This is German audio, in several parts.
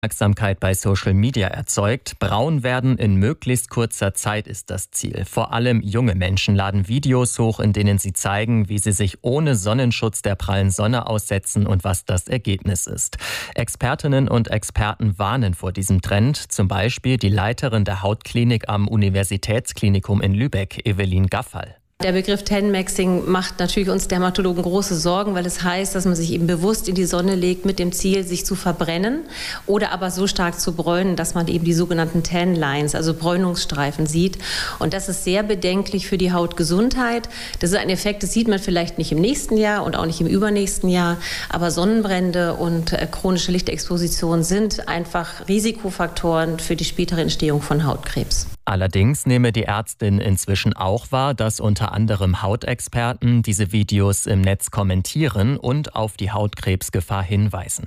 Aufmerksamkeit bei Social Media erzeugt. Braun werden in möglichst kurzer Zeit ist das Ziel. Vor allem junge Menschen laden Videos hoch, in denen sie zeigen, wie sie sich ohne Sonnenschutz der prallen Sonne aussetzen und was das Ergebnis ist. Expertinnen und Experten warnen vor diesem Trend. Zum Beispiel die Leiterin der Hautklinik am Universitätsklinikum in Lübeck, Evelyn Gaffal. Der Begriff Tan-Maxing macht natürlich uns Dermatologen große Sorgen, weil es heißt, dass man sich eben bewusst in die Sonne legt mit dem Ziel, sich zu verbrennen oder aber so stark zu bräunen, dass man eben die sogenannten Tan Lines, also Bräunungsstreifen sieht. Und das ist sehr bedenklich für die Hautgesundheit. Das ist ein Effekt, das sieht man vielleicht nicht im nächsten Jahr und auch nicht im übernächsten Jahr. Aber Sonnenbrände und chronische Lichtexposition sind einfach Risikofaktoren für die spätere Entstehung von Hautkrebs. Allerdings nehme die Ärztin inzwischen auch wahr, dass unter anderem Hautexperten diese Videos im Netz kommentieren und auf die Hautkrebsgefahr hinweisen.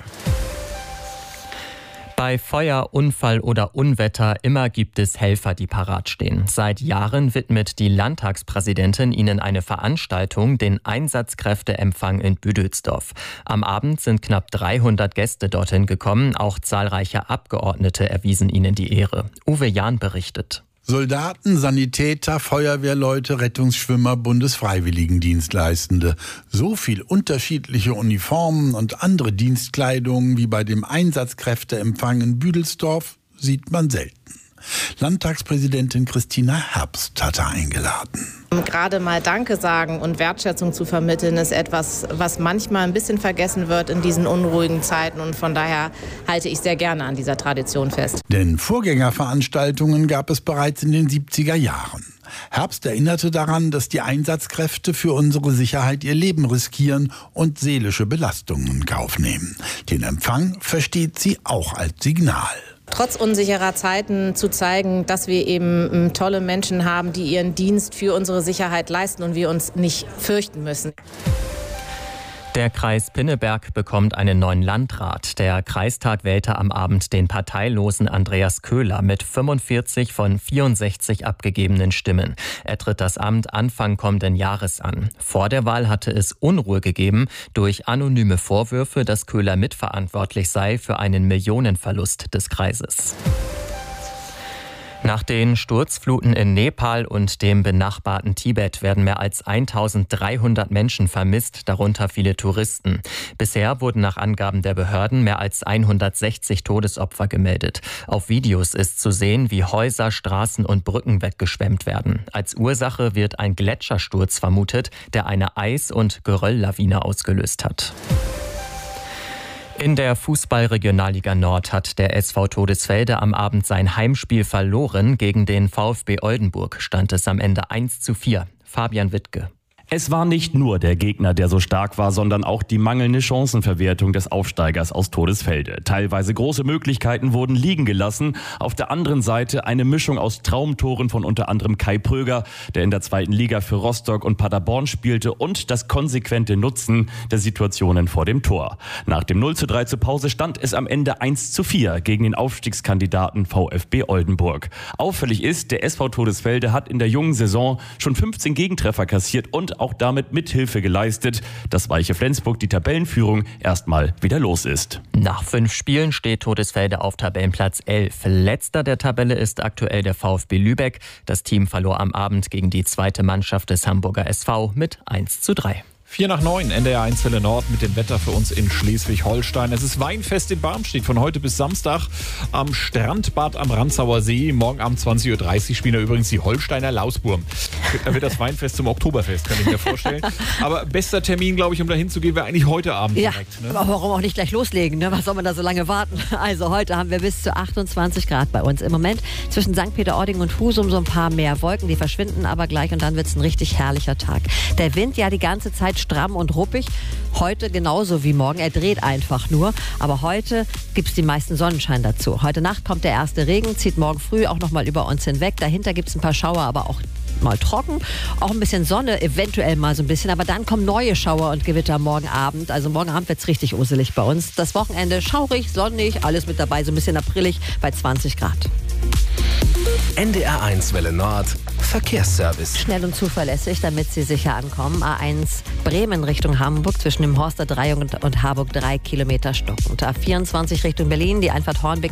Bei Feuer, Unfall oder Unwetter immer gibt es Helfer, die parat stehen. Seit Jahren widmet die Landtagspräsidentin ihnen eine Veranstaltung, den Einsatzkräfteempfang in Büdelsdorf. Am Abend sind knapp 300 Gäste dorthin gekommen. Auch zahlreiche Abgeordnete erwiesen ihnen die Ehre. Uwe Jahn berichtet. Soldaten, Sanitäter, Feuerwehrleute, Rettungsschwimmer, Bundesfreiwilligendienstleistende. So viel unterschiedliche Uniformen und andere Dienstkleidungen wie bei dem Einsatzkräfteempfang in Büdelsdorf sieht man selten. Landtagspräsidentin Christina Herbst hatte eingeladen. Gerade mal Danke sagen und Wertschätzung zu vermitteln, ist etwas, was manchmal ein bisschen vergessen wird in diesen unruhigen Zeiten. Und von daher halte ich sehr gerne an dieser Tradition fest. Denn Vorgängerveranstaltungen gab es bereits in den 70er Jahren. Herbst erinnerte daran, dass die Einsatzkräfte für unsere Sicherheit ihr Leben riskieren und seelische Belastungen in Kauf nehmen. Den Empfang versteht sie auch als Signal. Trotz unsicherer Zeiten zu zeigen, dass wir eben tolle Menschen haben, die ihren Dienst für unsere Sicherheit leisten und wir uns nicht fürchten müssen. Der Kreis Pinneberg bekommt einen neuen Landrat. Der Kreistag wählte am Abend den parteilosen Andreas Köhler mit 45 von 64 abgegebenen Stimmen. Er tritt das Amt Anfang kommenden Jahres an. Vor der Wahl hatte es Unruhe gegeben durch anonyme Vorwürfe, dass Köhler mitverantwortlich sei für einen Millionenverlust des Kreises. Nach den Sturzfluten in Nepal und dem benachbarten Tibet werden mehr als 1300 Menschen vermisst, darunter viele Touristen. Bisher wurden nach Angaben der Behörden mehr als 160 Todesopfer gemeldet. Auf Videos ist zu sehen, wie Häuser, Straßen und Brücken weggeschwemmt werden. Als Ursache wird ein Gletschersturz vermutet, der eine Eis- und Gerölllawine ausgelöst hat. In der Fußball-Regionalliga Nord hat der SV Todesfelde am Abend sein Heimspiel verloren. Gegen den VfB Oldenburg stand es am Ende 1:4. Fabian Wittke. Es war nicht nur der Gegner, der so stark war, sondern auch die mangelnde Chancenverwertung des Aufsteigers aus Todesfelde. Teilweise große Möglichkeiten wurden liegen gelassen. Auf der anderen Seite eine Mischung aus Traumtoren von unter anderem Kai Pröger, der in der zweiten Liga für Rostock und Paderborn spielte, und das konsequente Nutzen der Situationen vor dem Tor. Nach dem 0:3 zur Pause stand es am Ende 1:4 gegen den Aufstiegskandidaten VfB Oldenburg. Auffällig ist, der SV Todesfelde hat in der jungen Saison schon 15 Gegentreffer kassiert und auch damit Mithilfe geleistet, dass Weiche Flensburg die Tabellenführung erstmal wieder los ist. Nach 5 Spielen steht Todesfelde auf Tabellenplatz 11. Letzter der Tabelle ist aktuell der VfB Lübeck. Das Team verlor am Abend gegen die zweite Mannschaft des Hamburger SV mit 1:3. 8:45, NDR 1 Welle Nord mit dem Wetter für uns in Schleswig-Holstein. Es ist Weinfest in Barmstedt von heute bis Samstag am Strandbad am Ranzauer See. Morgen Abend 20:30 Uhr spielen da übrigens die Holsteiner Lausburm. Da wird das Weinfest zum Oktoberfest, kann ich mir vorstellen. Aber bester Termin, glaube ich, um da hinzugehen, wäre eigentlich heute Abend direkt. Ne? Aber warum auch nicht gleich loslegen? Ne? Was soll man da so lange warten? Also heute haben wir bis zu 28 Grad bei uns. Im Moment zwischen St. Peter-Ording und Husum so ein paar mehr Wolken. Die verschwinden aber gleich und dann wird es ein richtig herrlicher Tag. Der Wind ja die ganze Zeit stramm und ruppig. Heute genauso wie morgen. Er dreht einfach nur. Aber heute gibt es den meisten Sonnenschein dazu. Heute Nacht kommt der erste Regen, zieht morgen früh auch noch mal über uns hinweg. Dahinter gibt es ein paar Schauer, aber auch mal trocken. Auch ein bisschen Sonne, eventuell mal so ein bisschen. Aber dann kommen neue Schauer und Gewitter morgen Abend. Also morgen Abend wird es richtig uselig bei uns. Das Wochenende schaurig, sonnig, alles mit dabei. So ein bisschen aprillig bei 20 Grad. NDR 1 Welle Nord. Verkehrsservice. Schnell und zuverlässig, damit Sie sicher ankommen. A1 Bremen Richtung Hamburg zwischen dem Horster Dreieck und Harburg 3 Kilometer stockend. A24 Richtung Berlin, die Einfahrt Hornbeck